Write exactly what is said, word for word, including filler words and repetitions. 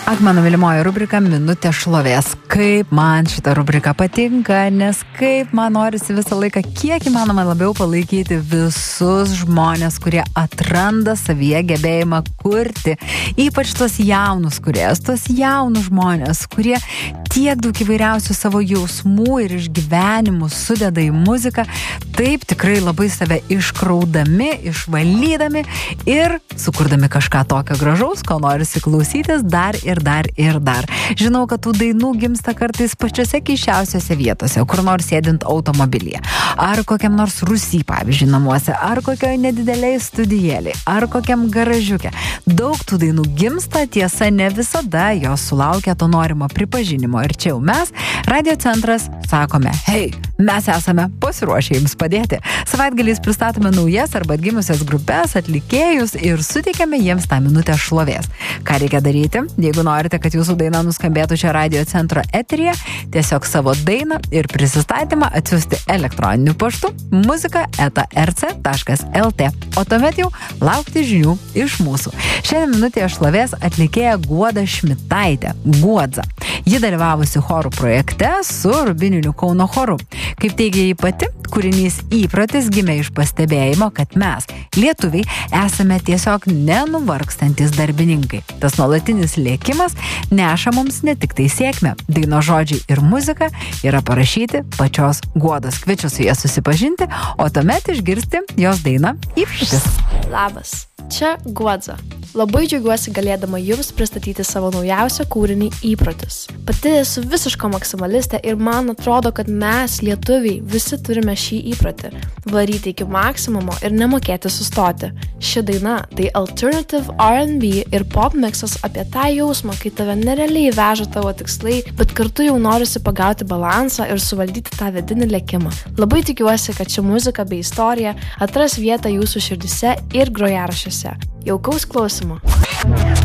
Ak, mano mylimoji rubrika Minutė šlovės. Kaip man šita rubrika patinka, nes kaip man norisi visą laiką kiek įmanoma labiau palaikyti visus žmonės, kurie atranda savyje gebėjimą kurti. Ypač tos jaunus kūrėjus, tos jaunus žmonės, kurie tiek daug įvairiausių savo jausmų ir išgyvenimų sudeda į muziką, taip tikrai labai save iškraudami, išvalydami ir sukurdami kažką tokio gražaus, ko norisi klausytis dar ir dar ir dar. Žinau, kad tų dainų gimsta kartais pačiose keiščiausiose vietose, kur nors sėdint automobilyje, ar kokiam nors Rusy, pavyzdžiui, namuose, ar kokioje nedideliai studijėlė, ar kokiam garažiuke. Daug tų dainų gimsta, tiesa, ne visada jos sulaukia to norimo pripažinimo. Ir čia jau mes, Radio Centras, sakome, hei, mes esame pasiruošę jums padėti. Savaitgaliais pristatome naujas arba atgimusias grupes, atlikėjus ir suteikiame jiems tą minutę šlovės. Ką reikia daryti? Jeigu norite, kad jūsų daina nuskambėtų čia Radio Centro eteryje, tiesiog savo dainą ir prisistatymą atsiųsti elektroniniu paštu muzika eta er ce taškas el tė, o tuomet jau laukti žinių iš mūsų. Šiandien minutėje šlovės atlikėja Guoda Šmitaitė, Guodza. Ji dalyvavusi chorų projekte su Rubininiu Kauno choru. Kaip teigia ji pati, kūrinys Įprotis gimė iš pastebėjimo, kad mes, lietuviai, esame tiesiog nenuvargstantis darbininkai. Tas nuolatinis lėkimas neša mums ne tik tai sėkmę. Daino žodžiai ir muzika yra parašyti pačios Guodos. Kviečiu su jie susipažinti, o tuomet išgirsti jos dainą Įprotis. Labas, čia Guodza. Labai džiaugiuosi galėdama jums pristatyti savo naujausią kūrinį Įprotis. Pati esu visiška maksimalistė ir man atrodo, kad mes, lietuviai, visi turime šį įprotį – varyti iki maksimumo ir nemokėti sustoti. Ši daina – tai alternative R and B ir pop mixas apie tą jausmą, kai tave nerealiai veža tavo tikslai, bet kartu jau norisi pagauti balansą ir suvaldyti tą vidinį lėkimą. Labai tikiuosi, kad ši muzika bei istorija atras vietą jūsų širdise ir grojaraščiuose. Jaukaus klausimo.